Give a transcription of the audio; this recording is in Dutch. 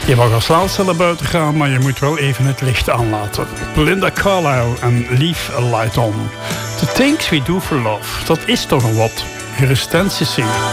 Je mag als laatste naar buiten gaan, maar je moet wel even het licht aanlaten. Belinda Carlisle en Leave a Light On. The Things We Do for Love, dat is toch een wat. Hier is Tennessee.